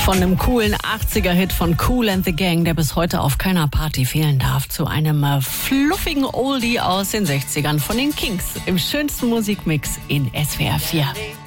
Von einem coolen 80er-Hit von Kool and the Gang, der bis heute auf keiner Party fehlen darf, zu einem fluffigen Oldie aus den 60ern von den Kings im schönsten Musikmix in SWR 4.